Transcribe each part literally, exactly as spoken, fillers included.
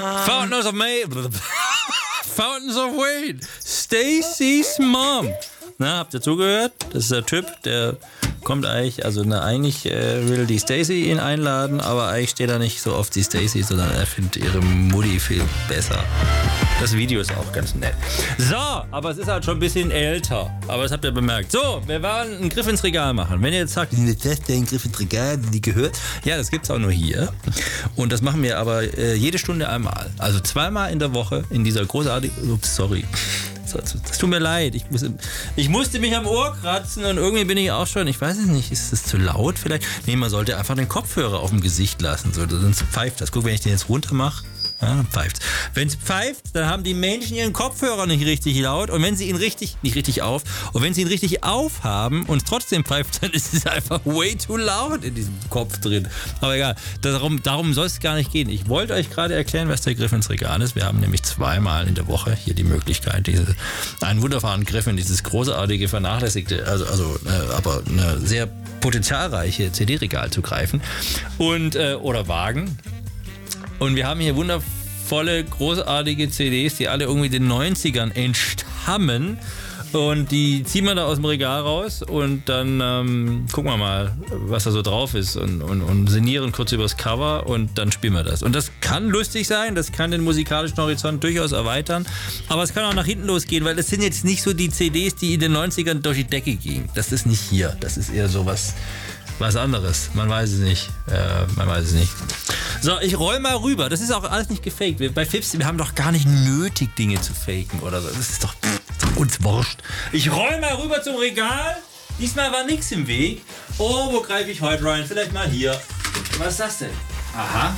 Fountains of May. Fountains of Wayne. Stacy's Mom. Na, habt ihr zugehört? Das ist der Typ, der kommt eigentlich, also na, eigentlich äh, will die Stacy ihn einladen, aber eigentlich steht er nicht so auf die Stacy, sondern er findet ihre Mutti viel besser. Das Video ist auch ganz nett. So, aber es ist halt schon ein bisschen älter. Aber das habt ihr bemerkt. So, wir wollen einen Griff ins Regal machen. Wenn ihr jetzt sagt, das ist ein Griff ins Regal, die gehört. Ja, das gibt's auch nur hier. Und das machen wir aber äh, jede Stunde einmal. Also zweimal in der Woche in dieser großartigen... Ups, sorry. Es tut mir leid. Ich, muss, ich musste mich am Ohr kratzen und irgendwie bin ich auch schon, ich weiß es nicht, ist das zu laut vielleicht? Nee, man sollte einfach den Kopfhörer auf dem Gesicht lassen. So, sonst pfeift das. Guck, wenn ich den jetzt runter mache. Ja, pfeift. Wenn es pfeift, dann haben die Menschen ihren Kopfhörer nicht richtig laut und wenn sie ihn richtig, nicht richtig auf, und wenn sie ihn richtig aufhaben und trotzdem pfeift, dann ist es einfach way too loud in diesem Kopf drin. Aber egal, darum, darum soll es gar nicht gehen. Ich wollte euch gerade erklären, was der Griff ins Regal ist. Wir haben nämlich zweimal in der Woche hier die Möglichkeit, diese, einen wunderbaren Griff in dieses großartige, vernachlässigte, also, also äh, aber eine sehr potenzialreiche C D-Regal zu greifen und äh, oder wagen. Und wir haben hier wundervolle, großartige C Ds, die alle irgendwie den neunzigern entstammen. Und die ziehen wir da aus dem Regal raus und dann ähm, gucken wir mal, was da so drauf ist und, und, und sinnieren kurz übers Cover und dann spielen wir das. Und das kann lustig sein, das kann den musikalischen Horizont durchaus erweitern, aber es kann auch nach hinten losgehen, weil es sind jetzt nicht so die C Ds, die in den neunzigern durch die Decke gingen. Das ist nicht hier, das ist eher so was, was anderes. Man weiß es nicht, äh, man weiß es nicht. So, ich roll mal rüber. Das ist auch alles nicht gefaked. Wir, bei Fips, wir haben doch gar nicht nötig, Dinge zu faken oder so. Das ist doch pff, uns wurscht. Ich roll mal rüber zum Regal. Diesmal war nichts im Weg. Oh, wo greife ich heute rein? Vielleicht mal hier. Was ist das denn? Aha.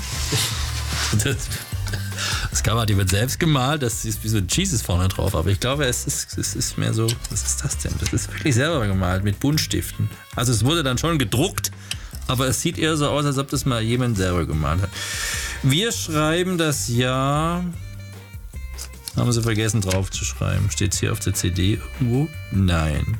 Das, das Cover hat jemand selbst gemalt. Das ist wie so ein Jesus vorne drauf. Aber ich glaube, es ist, es ist mehr so... Was ist das denn? Das ist wirklich selber gemalt mit Buntstiften. Also es wurde dann schon gedruckt. Aber es sieht eher so aus, als ob das mal jemand selber gemalt hat. Wir schreiben das Jahr... Haben sie vergessen drauf zu schreiben. Steht es hier auf der C D irgendwo? Nein.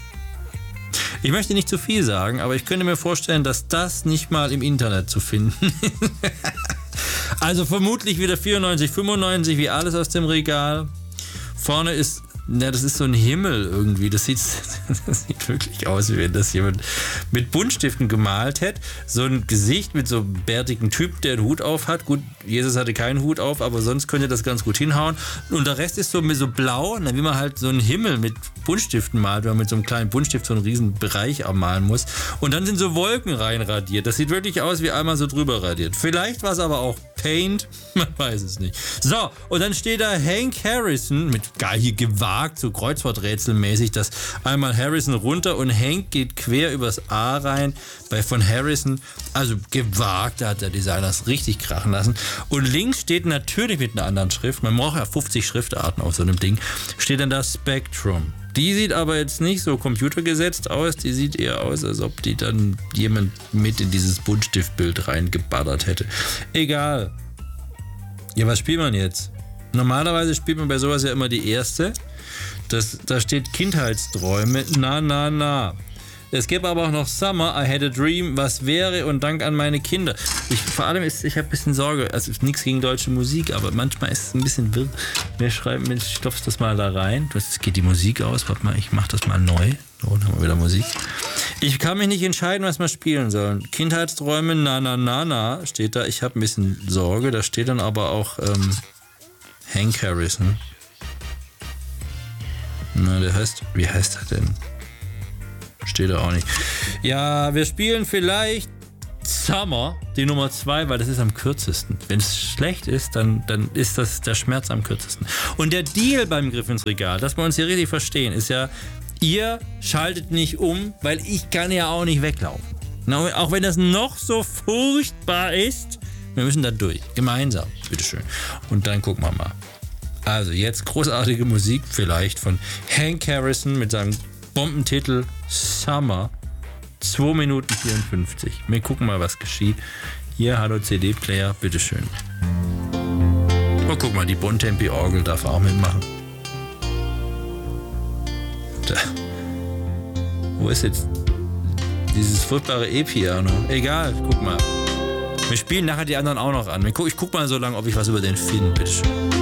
Ich möchte nicht zu viel sagen, aber ich könnte mir vorstellen, dass das nicht mal im Internet zu finden ist. Also vermutlich wieder vierundneunzig, fünfundneunzig, wie alles aus dem Regal. Vorne ist... Ja, das ist so ein Himmel irgendwie. Das sieht, das sieht wirklich aus, wie wenn das jemand mit Buntstiften gemalt hätte. So ein Gesicht mit so einem bärtigen Typ, der einen Hut auf hat. Gut, Jesus hatte keinen Hut auf, aber sonst könnte das ganz gut hinhauen. Und der Rest ist so, so blau, wie man halt so einen Himmel mit Buntstiften malt, wenn man mit so einem kleinen Buntstift so einen riesen Bereich abmalen muss. Und dann sind so Wolken reinradiert. Das sieht wirklich aus wie einmal so drüber radiert. Vielleicht war es aber auch Paint, man weiß es nicht. So, und dann steht da Hank Harrison, mit geil hier gewagt, so Kreuzworträtselmäßig, dass einmal Harrison runter und Hank geht quer übers A rein, bei von Harrison, also gewagt, da hat der Designer es richtig krachen lassen. Und links steht natürlich mit einer anderen Schrift, man braucht ja fünfzig Schriftarten auf so einem Ding, steht dann da Spectrum. Die sieht aber jetzt nicht so computergesetzt aus, die sieht eher aus, als ob die dann jemand mit in dieses Buntstiftbild reingebaddert hätte. Egal. Ja, was spielt man jetzt? Normalerweise spielt man bei sowas ja immer die erste. Das, da steht Kindheitsträume, na, na, na. Es gibt aber auch noch Summer, I Had a Dream, was wäre und Dank an meine Kinder. Ich, vor allem ist, ich habe ein bisschen Sorge, also nichts gegen deutsche Musik, aber manchmal ist es ein bisschen wirr. Wir schreiben, ich stopfe das mal da rein. Jetzt geht die Musik aus, warte mal, ich mache das mal neu. So, dann haben wir wieder Musik. Ich kann mich nicht entscheiden, was wir spielen sollen. Kindheitsträume, na, na, na, na, steht da. Ich habe ein bisschen Sorge, da steht dann aber auch ähm, Hank Harrison. Na, der heißt, wie heißt er denn? Steht da auch nicht. Ja, wir spielen vielleicht Summer, die Nummer zwei, weil das ist am kürzesten. Wenn es schlecht ist, dann, dann ist das der Schmerz am kürzesten. Und der Deal beim Griff ins Regal, dass wir uns hier richtig verstehen, ist ja, ihr schaltet nicht um, weil ich kann ja auch nicht weglaufen. Na, auch wenn das noch so furchtbar ist, wir müssen da durch. Gemeinsam, bitteschön. Und dann gucken wir mal. Also jetzt großartige Musik vielleicht von Hank Harrison mit seinem Bombentitel Summer, zwei Minuten vierundfünfzig. Wir gucken mal, was geschieht. Hier, hallo C D-Player, bitteschön. Oh, guck mal, die Bontempi-Orgel darf auch mitmachen. Da. Wo ist jetzt dieses furchtbare E-Piano? Egal, guck mal. Wir spielen nachher die anderen auch noch an. Ich guck, ich guck mal so lange, ob ich was über den finde. Bitteschön.